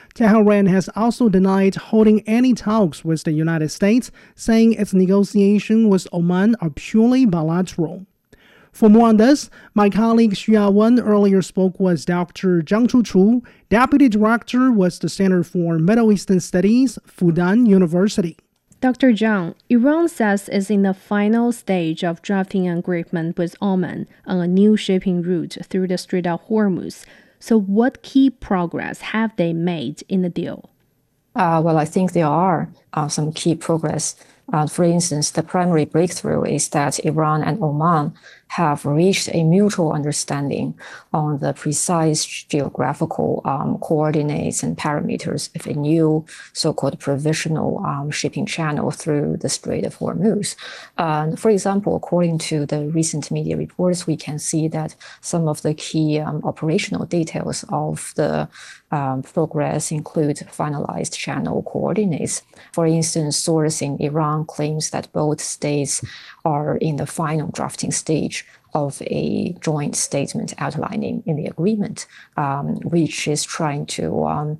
Tehran has also denied holding any talks with the United States, saying its negotiations with Oman are purely bilateral. For more on this, my colleague Xu Wen earlier spoke with Dr. Zhang Chuchu, Deputy Director with the Center for Middle Eastern Studies, Fudan University. Dr. Zhang, Iran says it's in the final stage of drafting an agreement with Oman on a new shipping route through the Strait of Hormuz. So what key progress have they made in the deal? Well, I think there are some key progress. For instance, the primary breakthrough is that Iran and Oman have reached a mutual understanding on the precise geographical coordinates and parameters of a new so-called provisional shipping channel through the Strait of Hormuz. For example, according to the recent media reports, we can see that some of the key operational details of the progress include finalized channel coordinates. For instance, source in Iran claims that both states are in the final drafting stage of a joint statement outlining in the agreement, which is trying to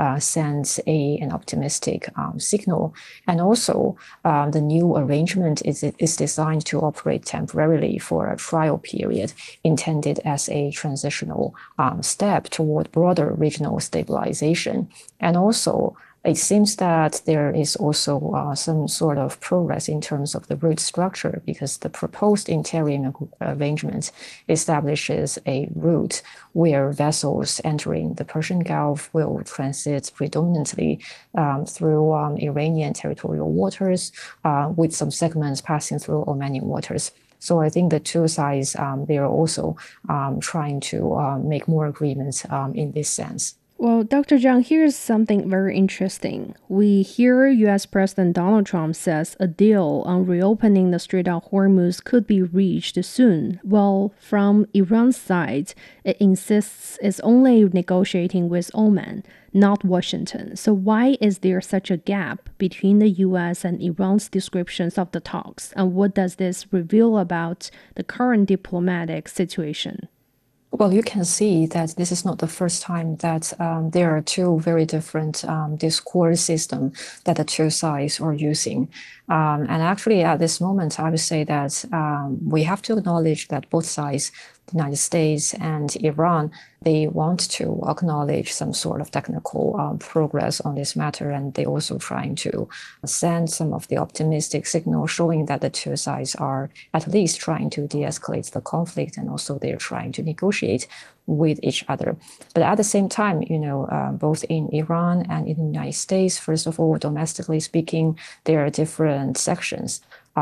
send an optimistic signal. And also, the new arrangement is designed to operate temporarily for a trial period intended as a transitional step toward broader regional stabilization. And also, it seems that there is also some sort of progress in terms of the route structure because the proposed interim arrangement establishes a route where vessels entering the Persian Gulf will transit predominantly through Iranian territorial waters, with some segments passing through Omani waters. So I think the two sides, they are also trying to make more agreements in this sense. Well, Dr. Zhang, here's something very interesting. We hear U.S. President Donald Trump says a deal on reopening the Strait of Hormuz could be reached soon. Well, from Iran's side, it insists it's only negotiating with Oman, not Washington. So why is there such a gap between the U.S. and Iran's descriptions of the talks? And what does this reveal about the current diplomatic situation? Well, you can see that this is not the first time that there are two very different discourse systems that the two sides are using. And actually, at this moment, I would say that we have to acknowledge that both sides, the United States and Iran, they want to acknowledge some sort of technical progress on this matter. And they're also trying to send some of the optimistic signals showing that the two sides are at least trying to de-escalate the conflict. And also they're trying to negotiate with each other. But at the same time, both in Iran and in the United States, first of all, domestically speaking, there are different sections.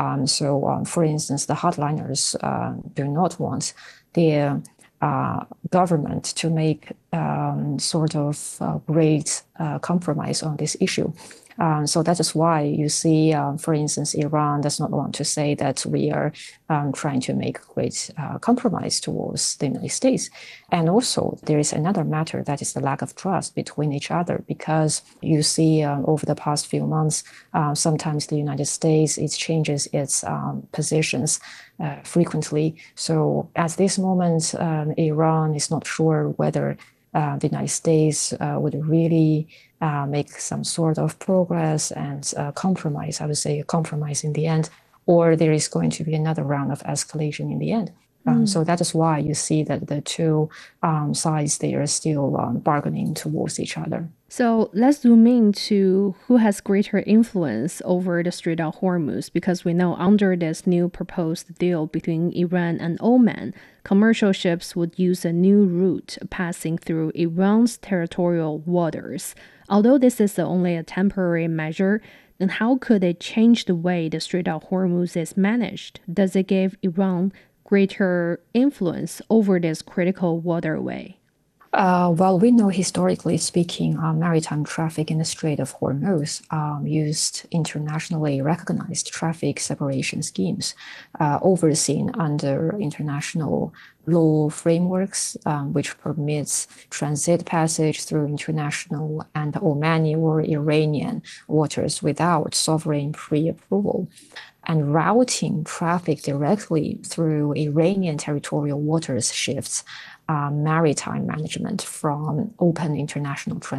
So, for instance, the hardliners do not want their government to make sort of great compromise on this issue. So that is why you see, for instance, Iran does not want to say that we are trying to make great compromise towards the United States. And also, there is another matter that is the lack of trust between each other, because you see over the past few months, sometimes the United States, it changes its positions frequently. So at this moment, Iran is not sure whether the United States would really make some sort of progress and compromise, I would say a compromise in the end, or there is going to be another round of escalation in the end. So that is why you see that the two sides, they are still bargaining towards each other. So let's zoom in to who has greater influence over the Strait of Hormuz, because we know under this new proposed deal between Iran and Oman, commercial ships would use a new route passing through Iran's territorial waters. Although this is only a temporary measure, then how could it change the way the Strait of Hormuz is managed? Does it give Iran greater influence over this critical waterway? Well, we know historically speaking, maritime traffic in the Strait of Hormuz used internationally recognized traffic separation schemes overseen under international law frameworks, which permits transit passage through international and Omani or Iranian waters without sovereign pre-approval. And routing traffic directly through Iranian territorial waters shifts maritime management from open international transit